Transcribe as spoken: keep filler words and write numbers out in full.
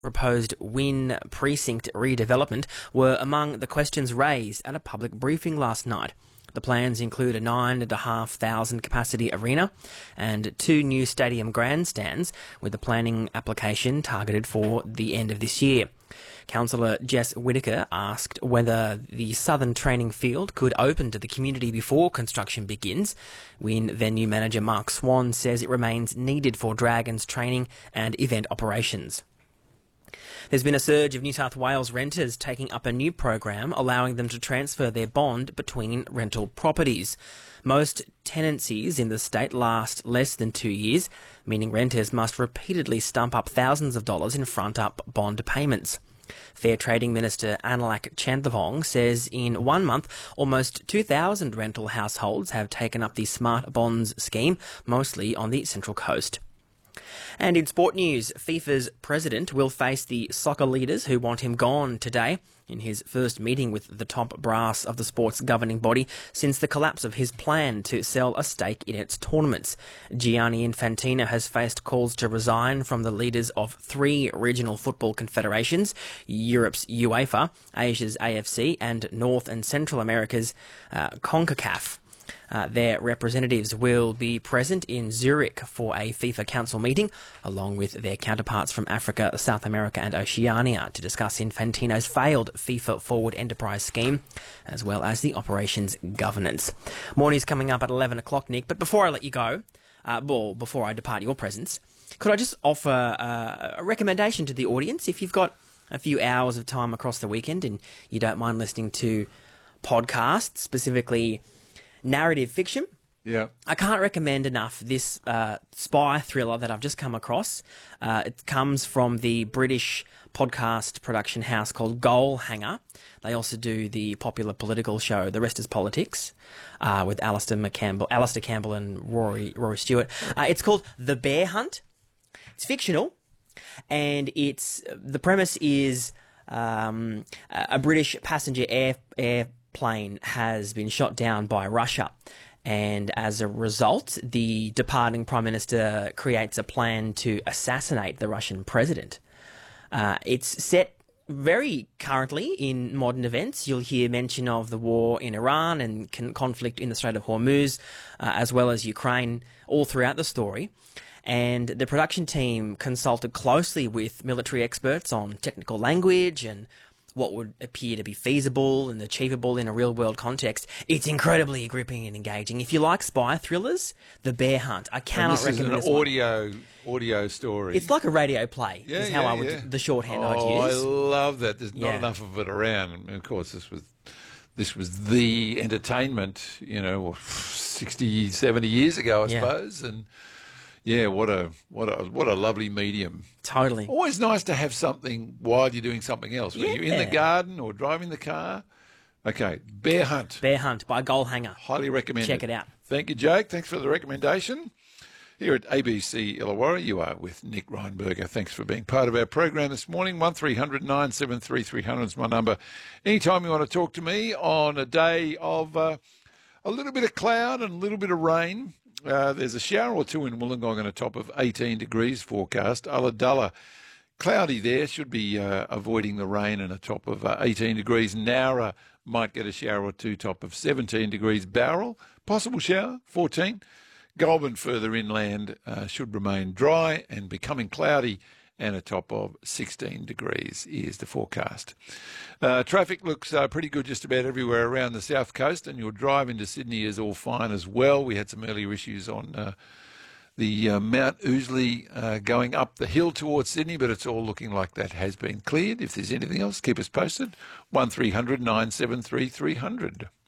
proposed Wynn precinct redevelopment were among the questions raised at a public briefing last night. The plans include a nine and a half thousand capacity arena and two new stadium grandstands, with the planning application targeted for the end of this year. Councillor Jess Whitaker asked whether the Southern Training Field could open to the community before construction begins. Wynn venue manager Mark Swan says it remains needed for Dragons training and event operations. There's been a surge of New South Wales renters taking up a new program allowing them to transfer their bond between rental properties. Most tenancies in the state last less than two years, meaning renters must repeatedly stump up thousands of dollars in front-up bond payments. Fair Trading Minister Analak Chandlavong says in one month, almost two thousand rental households have taken up the Smart Bonds scheme, mostly on the Central Coast. And in sport news, FIFA's president will face the soccer leaders who want him gone today in his first meeting with the top brass of the sport's governing body since the collapse of his plan to sell a stake in its tournaments. Gianni Infantino has faced calls to resign from the leaders of three regional football confederations, Europe's UEFA, Asia's A F C, and North and Central America's uh, CONCACAF. Uh, their representatives will be present in Zurich for a FIFA Council meeting, along with their counterparts from Africa, South America and Oceania, to discuss Infantino's failed FIFA Forward Enterprise scheme, as well as the operations governance. More news coming up at eleven o'clock, Nick, but before I let you go, uh, well, before I depart your presence, could I just offer uh, a recommendation to the audience? If you've got a few hours of time across the weekend and you don't mind listening to podcasts, specifically narrative fiction. Yeah. I can't recommend enough this uh, spy thriller that I've just come across. Uh, it comes from the British podcast production house called Goal Hanger. They also do the popular political show The Rest is Politics uh, with Alistair McCampbell, Alistair Campbell and Rory, Rory Stewart. Uh, it's called The Bear Hunt. It's fictional, and it's the premise is um, a British passenger air air plane has been shot down by Russia, and as a result the departing Prime Minister creates a plan to assassinate the Russian president. Uh, it's set very currently in modern events. You'll hear mention of the war in Iran and con- conflict in the Strait of Hormuz, uh, as well as Ukraine, all throughout the story. And the production team consulted closely with military experts on technical language and what would appear to be feasible and achievable in a real-world context. It's incredibly gripping and engaging. If you like spy thrillers, The Bear Hunt. I cannot this recommend is this an one. audio audio story. It's like a radio play. Yeah, is how yeah, I would yeah. the shorthand oh, I'd use. I love that. There's not Yeah. enough of it around. And of course, this was this was the entertainment. You know, sixty, seventy years ago, I Yeah. suppose, and. Yeah, what a what a what a lovely medium. Totally. Always nice to have something while you're doing something else. When you're in the Yeah. garden or driving the car. Okay, Bear Hunt. Bear Hunt by Goal Hanger. Highly recommended. Check it out. Thank you, Jake. Thanks for the recommendation. Here at A B C Illawarra, you are with Nick Reinberger. Thanks for being part of our program this morning. one three hundred nine seven three three hundred is my number. Anytime you want to talk to me on a day of uh, a little bit of cloud and a little bit of rain. Uh, there's a shower or two in Wollongong and a top of eighteen degrees forecast. Ulladulla, cloudy there, should be uh, avoiding the rain and a top of uh, eighteen degrees. Nowra might get a shower or two, top of seventeen degrees. Bowral, possible shower, fourteen. Goulburn further inland uh, should remain dry and becoming cloudy and a top of sixteen degrees is the forecast. Uh, traffic looks uh, pretty good just about everywhere around the south coast, and your drive into Sydney is all fine as well. We had some earlier issues on uh, the uh, Mount Ousley uh, going up the hill towards Sydney, but it's all looking like that has been cleared. If there's anything else, keep us posted. one three hundred nine seven three three hundred.